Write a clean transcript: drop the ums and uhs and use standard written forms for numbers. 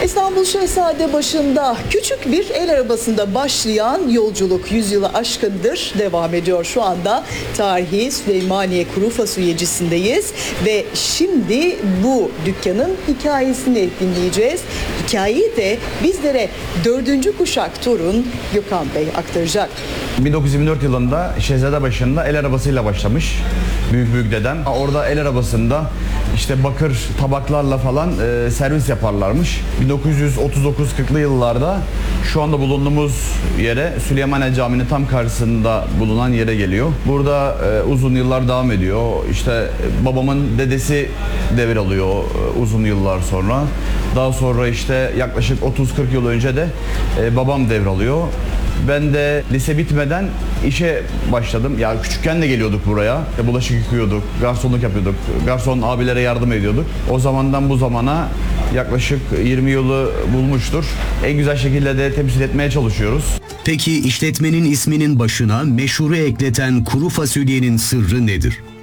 İstanbul Şehzadebaşı'nda küçük bir el arabasında başlayan yolculuk 100 yılı aşkındır devam ediyor. Şu anda tarihi Süleymaniye kuru fasulyecindeyiz ve şimdi bu dükkanın hikayesini dinleyeceğiz. Hikayeyi de bizlere 4. kuşak torun Gökhan Bey aktaracak. 1924 yılında Şehzadebaşı'nda el arabasıyla başlamış büyük dedem. Orada el arabasında işte bakır tabaklarla falan servis yaparlarmış. 1939-40'lı yıllarda şu anda bulunduğumuz yere Süleymaniye Camii'nin tam karşısında bulunan yere geliyor. Burada uzun yıllar devam ediyor. İşte babamın dedesi devralıyor uzun yıllar sonra. Daha sonra işte yaklaşık 30-40 yıl önce de babam devralıyor. Ben de lise bitmeden işe başladım. Ya küçükken de geliyorduk buraya. Bulaşık yıkıyorduk, garsonluk yapıyorduk. Garson abilere yardım ediyorduk. O zamandan bu zamana yaklaşık 20 yılı bulmuştur. En güzel şekilde de temsil etmeye çalışıyoruz. Peki işletmenin isminin başına meşhuru ekleten kuru fasulyenin sırrı nedir?